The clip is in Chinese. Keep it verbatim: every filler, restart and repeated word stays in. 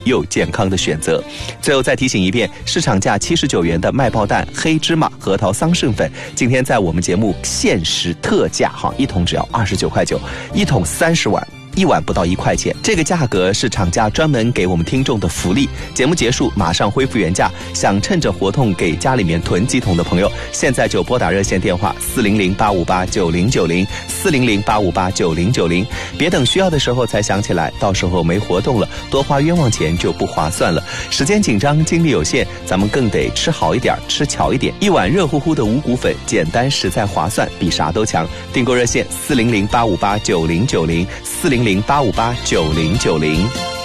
又健康的选择。最后再提醒一遍，市场价七十九元的麦爆蛋、黑芝麻、核桃桑葚粉，今天在我们节目限时特价哈，一桶只要二十九块九，一桶三十碗。一碗不到一块钱，这个价格是厂家专门给我们听众的福利。节目结束马上恢复原价，想趁着活动给家里面囤鸡桶的朋友，现在就拨打热线电话四零零八五八九零九零四零零八五八九零九零，别等需要的时候才想起来，到时候没活动了，多花冤枉钱就不划算了。时间紧张，精力有限，咱们更得吃好一点，吃巧一点。一碗热乎乎的五谷粉，简单实在划算，比啥都强。订购热线四零零八五八九零九零四零零八五八九零九零。